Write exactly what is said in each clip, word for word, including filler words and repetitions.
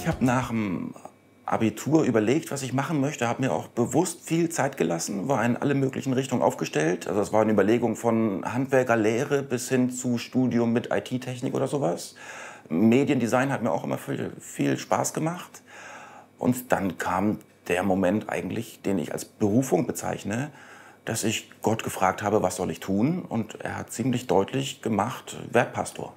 Ich habe nach dem Abitur überlegt, was ich machen möchte, habe mir auch bewusst viel Zeit gelassen, war in alle möglichen Richtungen aufgestellt. Also es war eine Überlegung von Handwerkerlehre bis hin zu Studium mit I T-Technik oder sowas. Mediendesign hat mir auch immer viel, viel Spaß gemacht. Und dann kam der Moment eigentlich, den ich als Berufung bezeichne, dass ich Gott gefragt habe, was soll ich tun? Und er hat ziemlich deutlich gemacht, werd Pastor.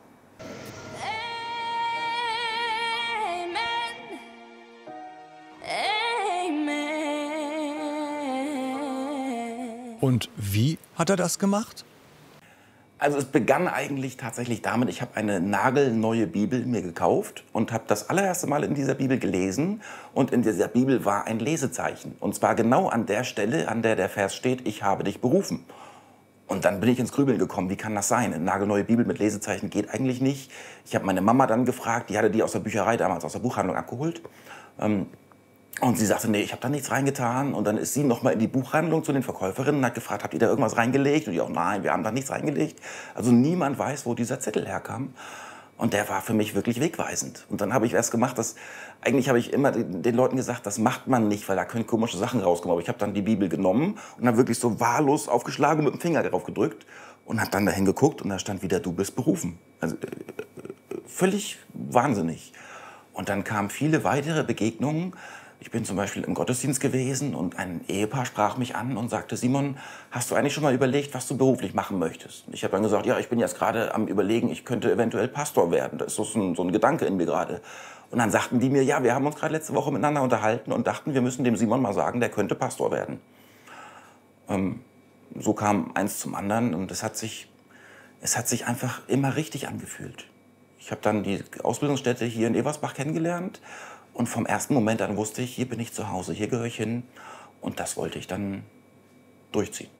Und wie hat er das gemacht? Also es begann eigentlich tatsächlich damit, ich habe eine nagelneue Bibel mir gekauft und habe das allererste Mal in dieser Bibel gelesen. Und in dieser Bibel war ein Lesezeichen. Und zwar genau an der Stelle, an der der Vers steht, ich habe dich berufen. Und dann bin ich ins Grübeln gekommen, wie kann das sein? Eine nagelneue Bibel mit Lesezeichen geht eigentlich nicht. Ich habe meine Mama dann gefragt, die hatte die aus der Bücherei damals, aus der Buchhandlung abgeholt. Ähm, Und sie sagte, nee, ich habe da nichts reingetan. Und dann ist sie noch mal in die Buchhandlung zu den Verkäuferinnen und hat gefragt, habt ihr da irgendwas reingelegt? Und die auch, nein, wir haben da nichts reingelegt. Also niemand weiß, wo dieser Zettel herkam. Und der war für mich wirklich wegweisend. Und dann habe ich erst gemacht, dass eigentlich habe ich immer den, den Leuten gesagt, das macht man nicht, weil da können komische Sachen rauskommen. Aber ich habe dann die Bibel genommen und habe wirklich so wahllos aufgeschlagen und mit dem Finger drauf gedrückt und habe dann dahin geguckt und da stand wieder, du bist berufen. Also äh, völlig wahnsinnig. Und dann kamen viele weitere Begegnungen. Ich bin zum Beispiel im Gottesdienst gewesen und ein Ehepaar sprach mich an und sagte, Simon, hast du eigentlich schon mal überlegt, was du beruflich machen möchtest? Und ich habe dann gesagt, ja, ich bin jetzt gerade am Überlegen, ich könnte eventuell Pastor werden. Das ist so ein, so ein Gedanke in mir gerade. Und dann sagten die mir, ja, wir haben uns gerade letzte Woche miteinander unterhalten und dachten, wir müssen dem Simon mal sagen, der könnte Pastor werden. Ähm, so kam eins zum anderen und es hat sich, es hat sich einfach immer richtig angefühlt. Ich habe dann die Ausbildungsstätte hier in Eversbach kennengelernt. Und vom ersten Moment an wusste ich, hier bin ich zu Hause, hier gehöre ich hin. Und das wollte ich dann durchziehen.